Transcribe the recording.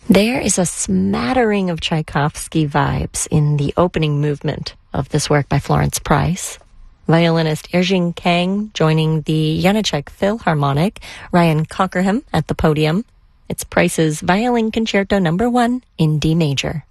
There is a smattering of Tchaikovsky vibes in the opening movement of this work by Florence Price. Violinist Erjing Kang joining the Janáček Philharmonic, Ryan Cockerham at the podium. It's Price's Violin Concerto No. 1 in D major.